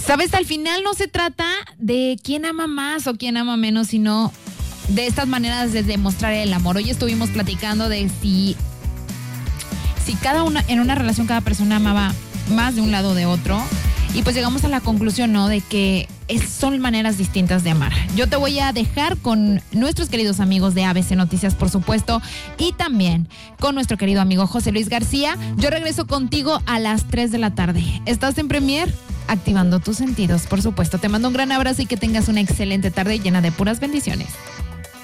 Sabes, al final no se trata de quién ama más o quién ama menos, sino de estas maneras de demostrar el amor. Hoy estuvimos platicando de si en una relación cada persona amaba más de un lado o de otro. Y pues llegamos a la conclusión, ¿no? De que son maneras distintas de amar. Yo te voy a dejar con nuestros queridos amigos de ABC Noticias, por supuesto, y también con nuestro querido amigo José Luis García. Yo regreso contigo a las 3 de la tarde. ¿Estás en Premier? Activando tus sentidos, por supuesto. Te mando un gran abrazo y que tengas una excelente tarde llena de puras bendiciones.